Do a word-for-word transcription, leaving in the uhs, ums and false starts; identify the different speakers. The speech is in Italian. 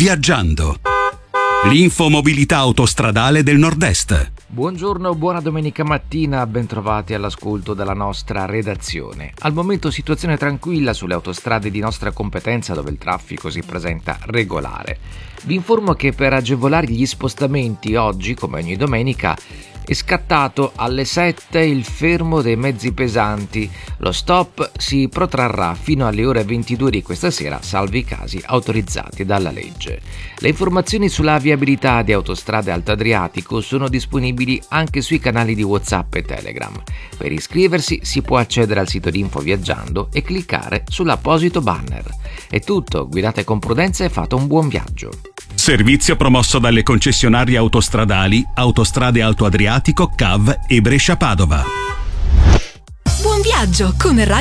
Speaker 1: Viaggiando. L'infomobilità autostradale del Nord-Est.
Speaker 2: Buongiorno, buona domenica mattina, bentrovati all'ascolto della nostra redazione. Al momento situazione tranquilla sulle autostrade di nostra competenza dove il traffico si presenta regolare. Vi informo che per agevolare gli spostamenti oggi, come ogni domenica, è scattato alle sette il fermo dei mezzi pesanti. Lo stop si protrarrà fino alle ore ventidue di questa sera, salvo i casi autorizzati dalla legge. Le informazioni sulla viabilità di Autostrade Alto Adriatico sono disponibili anche sui canali di WhatsApp e Telegram. Per iscriversi si può accedere al sito di Info Viaggiando e cliccare sull'apposito banner. È tutto, guidate con prudenza e fate un buon viaggio.
Speaker 1: Servizio promosso dalle concessionarie autostradali Autostrade Alto Adriatico, C A V e Brescia Padova.
Speaker 3: Buon viaggio con Radio